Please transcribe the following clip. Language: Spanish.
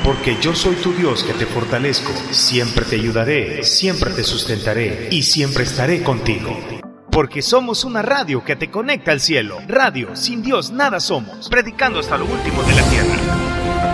Porque yo soy tu Dios que te fortalezco, siempre te ayudaré, siempre te sustentaré y siempre estaré contigo. Porque somos una radio que te conecta al cielo. Radio, sin Dios nada somos, predicando hasta lo último de la tierra.